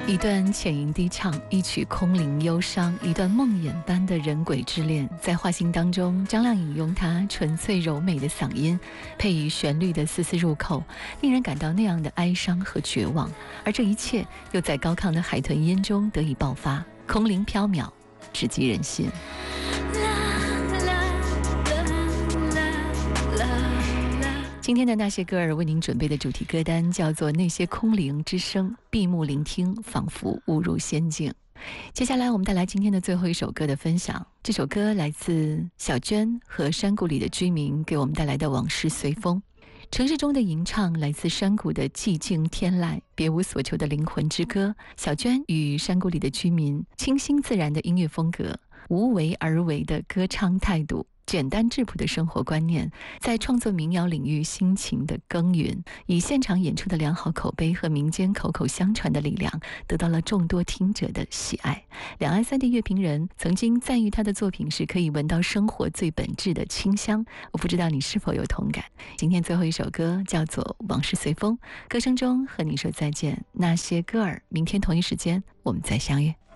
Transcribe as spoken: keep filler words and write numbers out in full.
一段浅吟低唱，一曲空灵忧伤，一段梦魇般的人鬼之恋。在画心当中，张靓颖用她纯粹柔美的嗓音，配以旋律的丝丝入扣，令人感到那样的哀伤和绝望。而这一切又在高亢的海豚音中得以爆发，空灵缥缈，直击人心。今天的那些歌儿为您准备的主题歌单叫做《那些空灵之声》，闭目聆听，仿佛误入仙境。接下来我们带来今天的最后一首歌的分享，这首歌来自小娟和山谷里的居民给我们带来的《往事随风》。城市中的吟唱来自山谷的寂静天籁，别无所求的灵魂之歌。小娟与山谷里的居民清新自然的音乐风格，无为而为的歌唱态度，简单质朴的生活观念，在创作民谣领域辛勤的耕耘，以现场演出的良好口碑和民间口口相传的力量，得到了众多听者的喜爱。两岸三地乐评人曾经赞誉他的作品是可以闻到生活最本质的清香，我不知道你是否有同感。今天最后一首歌叫做《往事随风》，歌声中和你说再见。那些歌儿，明天同一时间我们再相约。